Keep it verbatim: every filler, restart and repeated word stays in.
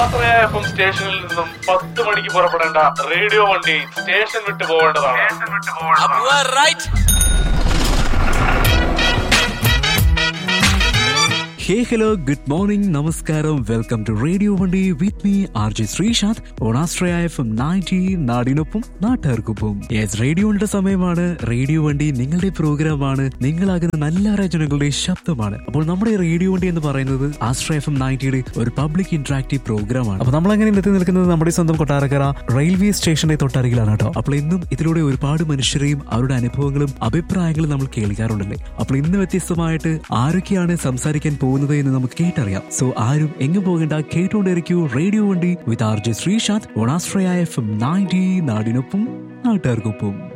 ആശ്രയ F M സ്റ്റേഷനിൽ നിന്നും പത്ത് മണിക്ക് പുറപ്പെടേണ്ട റേഡിയോ വണ്ടി സ്റ്റേഷൻ വിട്ടു പോകേണ്ടതാണ്. ഹേ ഹലോ ഗുഡ് മോർണിംഗ് നമസ്കാരം വെൽക്കം ടു റേഡിയോ വണ്ടി with me R J Sreesanth on Ashraya F M ninety നാടിനൊപ്പം നാട്ടുകാർക്കൊപ്പം. യെസ്, റേഡിയോയുടെ സമയമാണ്. റേഡിയോ വണ്ടി നിങ്ങളുടെ പ്രോഗ്രാമാണ്. നിങ്ങളാകുന്ന നല്ല രചനകളുടെ ശബ്ദമാണ്. അപ്പോൾ നമ്മുടെ റേഡിയോ വണ്ടി എന്ന് പറയുന്നത് ആശ്രയ എഫ് എം നയൻറ്റിയുടെ ഒരു പബ്ലിക് ഇന്ററാക്റ്റീവ് പ്രോഗ്രാമാണ്. അപ്പോൾ നമ്മൾ അങ്ങനെ എത്തി നിൽക്കുന്നത് നമ്മുടെ സ്വന്തം കൊട്ടാരക്കര റെയിൽവേ സ്റ്റേഷന്റെ തൊട്ടരികിലാണ് കേട്ടോ. അപ്പോൾ ഇന്നും ഇതിലൂടെ ഒരുപാട് മനുഷ്യരെയും അവരുടെ അനുഭവങ്ങളും അഭിപ്രായങ്ങളും നമ്മൾ കേൾക്കാറുണ്ടല്ലേ. അപ്പോൾ ഇന്ന് വ്യത്യസ്തമായിട്ട് ആരൊക്കെയാണ് സംസാരിക്കാൻ പോകുന്നത് എന്ന് നമുക്ക് കേട്ടറിയാം. സോ ആരും എങ്ങും പോകേണ്ട, കേട്ടുകൊണ്ടിരിക്കൂ റേഡിയോ വണ്ടി with R J Sreesanth on Ashraya F M ninety നാടിനൊപ്പം നാട്ടുകാർക്കൊപ്പം.